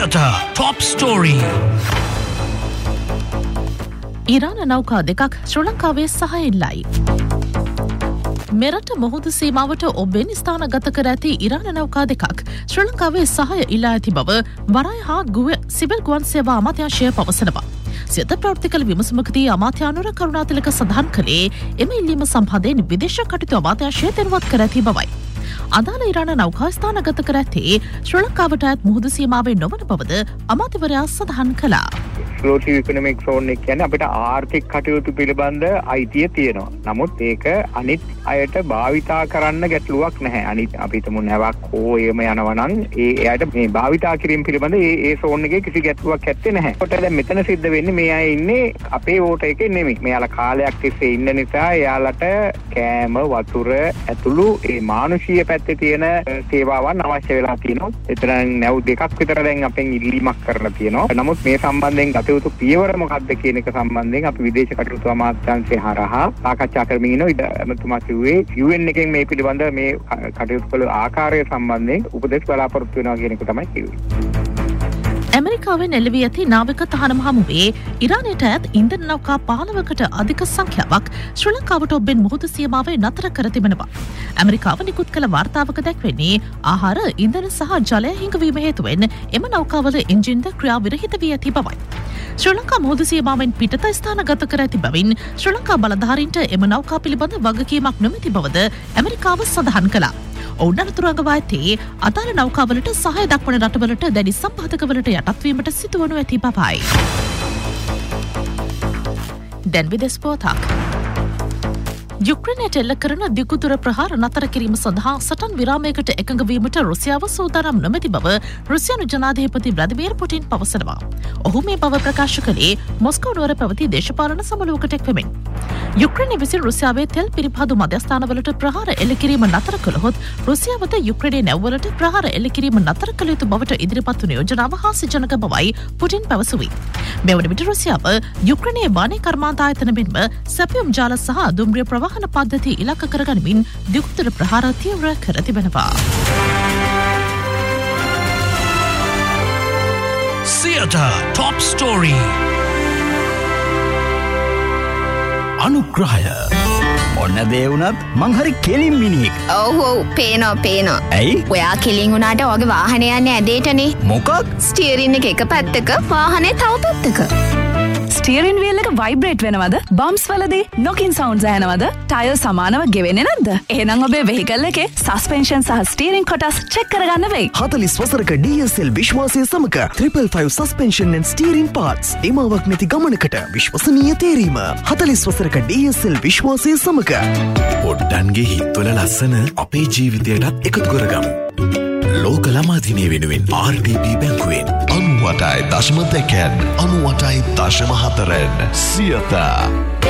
Theatre Top Story. ඉරාන නෞකා දෙකක් ශ්‍රී ලංකාවේ සහායෙන්ලයි. මෙරට මුහුදු සීමාවට ඔබෙන් ස්ථානගත කර ඇති ඉරාන නෞකා දෙකක් ශ්‍රී ලංකාවේ සහාය ඉල්ලා ඇති බව වරාය හා සිවිල් ගුවන් සේවා අමාත්‍යාංශය පවසනවා. සිත ප්‍රවෘත්ති කළ විමසුමකදී අමාත්‍ය අනුර කරුණාතිලක සඳහන් කළේ එම ඉල්ලීම සම්බන්ධයෙන් විදේශ කටයුතු අමාත්‍යාංශය දැනුවත් කර ඇති බවයි. අදාළ ඉරාන නෞකා ස්ථානගත කර ඇත්තේ ශ්‍රී ලංකාවට අයත් මුහුදු සීමාවේ නොවන බවද අමාත්‍යවරයා සඳහන් කළා. එක්ස්ක්ලූසිව් ඉකොනොමික් සෝන් එක කියන්නේ අපිට ආර්ථික කටයුතු පිළිබඳ අයිතිය තියෙනවා. නමුත් ඒක අනිත් අයට භාවිතා කරන්න ගැටලුවක් නැහැ. අනිත් අපි හිතමු නැවක් හෝ එහෙම යනවා නම් එයාට මේ භාවිතා කිරීම පිළිබඳ ඒ සෝන් එකේ කිසි ගැටලුවක් ඇත්තේ නැහැ. කොට දැන් මෙතන සිද්ධ වෙන්නේ මේ අය ඉන්නේ අපේ වෝට එකේ නෙමෙයි. මෙයාලා කාලයක් තිස්සේ ඉන්න නිසා එයාලට කෑම වතුර ඇතුළු ඒ මානුෂීය පැත්තේ තියෙන සේවාවන් අවශ්‍ය වෙලා තියෙනවා. එතන නැව් දෙකක් විතර දැන් අපෙන් ඉල්ලීමක් කරලා තියෙනවා. නමුත් මේ සම්බන්ධයෙන් ගතයුතු පියවර මොකක්ද කියන එක සම්බන්ධයෙන් අපි විදේශ කටයුතු අමාත්‍යාංශය හරහා සාකච්ඡා කරමින් ඉනවා. එතුමා කිව්වේ UN එකෙන් මේ පිළිබඳ මේ කටයුතු කළ ආකාරය සම්බන්ධයෙන් උපදෙස් බලාපොරොත්තු වෙනවා කියන එක තමයි කිව්වේ. ඇමරිකාවෙන් එළවී ඇති නාවික තහනම් හමුවේ ඉරානයට ඇත් ඉන්ධන නෞකා 15කට අධික සංඛ්‍යාවක් ශ්‍රී ලංකාවට ඔබෙන් මුහුදු සීමාවේ නතර කර තිබෙනවා. ඇමරිකාව නිකුත් කළ වාර්තාවක දැක්වෙන්නේ ආහාර, ඉන්ධන සහ ජලය හිඟවීම හේතුවෙන් එම නෞකාවල එන්ජින්ද ක්‍රියා විරහිත වී ඇති බවයි. ශ්‍රී ලංකා මුහුදු සීමාවෙන් පිටත ස්ථානගත කර ඇති බැවින් ශ්‍රී ලංකා බලධාරීන්ට එම නෞකා පිළිබඳ වගකීමක් නොමැති බවද ඇමරිකාව සඳහන් කළා. ඔවුන් අනතුරු අඟවා ඇත්තේ අදාළ නෞකාවලට සහාය දක්වන රටවලට දැඩි සම්පාදකවලට යටත්වීමට සිදුවනු ඇති බවයි. දැන් විදේශ පොතක්. යුක්‍රේනයට එල්ල කරන දිගුදුර ප්‍රහාර නතර කිරීම සඳහා සටන් විරාමයකට එකඟ වීමට රුසියාව සූදානම් නොමැති බව රුසියානු ජනාධිපති ව්ලාදිමීර් පුටින් පවසනවා. ඔහු මේ බව ප්‍රකාශ කළේ මොස්කෝ නුවර පැවති දේශපාලන සමුළුවකට එක්වෙමින්. යුක්‍රේනය විසින් රුසියාවේ තෙල් පිරිපහදු මධ්‍යස්ථානවලට ප්‍රහාර එල්ල කිරීම නතර කළහොත් රුසියාවද යුක්‍රේනයේ නැව්වලට ප්‍රහාර එල්ල කිරීම නතර කළ යුතු බවට ඉදිරිපත් වුණු යෝජනාව හාස්‍යජනක බවයි පුටින් පැවසුවේ. මෙවන විට රුසියාව යුක්‍රේනයේ වාණි කර්මාන්ත ආයතන මෙන්ම සැපයුම් ජාල සහ දුම්රිය ප්‍රවාහන පද්ධති ඉලක්ක කරගනිමින් දිගුතර ප්‍රහාර තීව්‍ර කර තිබෙනවා. Theatre Top Story. අනුග්‍රහය. ඔන්න දේ වුණත් මං හරි කෙලින් මිනිහෙක්. ඔව් පේනවා. ඇයි? ඔයා කෙලින් වුණාට ඔගේ වාහනේ යන්නේ ඇදේටනේ. මොකක්? ස්ටියරින් එක පැත්තක වාහනේ තව පැත්තක. ස්ටියරින් වීල් එක වයිබ්‍රේට් වෙනවද? බම්ස් වලදී නොකින් සවුන්ඩ්ස් ඇහෙනවද? ටයර් සමානව ගෙවෙන්නේ නැද්ද? එහෙනම් ඔබේ වෙහිකල් එකේ සස්පෙන්ෂන් සහ ස්ටියරින් කොටස් චෙක් කරගන්න වෙයි. 40 වසරක DSL විශ්වාසය සමග 555 සස්පෙන්ෂන් and ස්ටියරින් පාර්ට්ස් එමාවක් නැති ගමනකට විශ්වසනීය තේරීම. 40 වසරක DSL විශ්වාසය සමග පොඩ්ඩන්ගේ හිත්වල ලස්සන අපේ ජීවිතයටත් එකතු කරගමු. ලෝක ළමා දිනය වෙනුවෙන් RDB බැංකුවෙන් 98.2 98.4 සියත